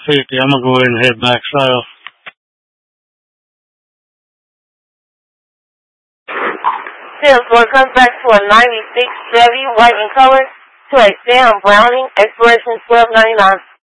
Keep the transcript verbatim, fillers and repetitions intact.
fifty. I'm going to go ahead and head back south. Sales boy comes back to a ninety-six Chevy, white in color, to a Sam Browning, expiration twelve ninety-nine.